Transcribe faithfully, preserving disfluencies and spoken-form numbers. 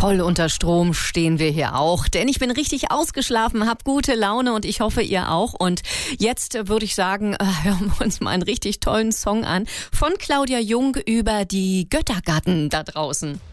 Voll unter Strom stehen wir hier auch, denn ich bin richtig ausgeschlafen, hab gute Laune und ich hoffe, ihr auch. Und jetzt äh, würde ich sagen, äh, hören wir uns mal einen richtig tollen Song an von Claudia Jung über die Göttergatten da draußen.